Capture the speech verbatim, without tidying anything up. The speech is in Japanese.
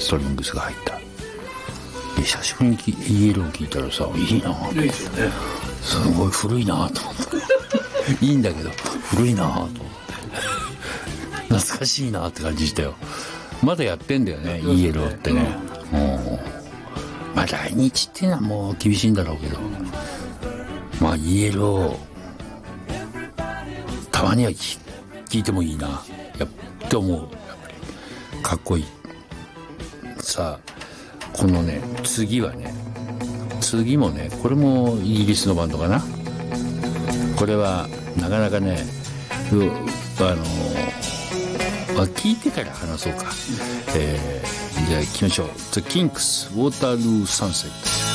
ストリングスが入った。で久しぶりにイエロー聞いたらさ、いいなぁと思って、すごい古いなぁと思っていいんだけど古いなぁと思って懐かしいなぁって感じしたよ。まだやってんだよね、イエローってね。まあ来日っていうのはもう厳しいんだろうけど、まあイエローたまには聞いてもいいなやって思う。やっぱりかっこいい。さあこのね次はね次もねこれもイギリスのバンドかな。これはなかなかねあのあ聞いてから話そうか、えー、じゃあ行きましょう。 The Kinks Waterloo Sunset。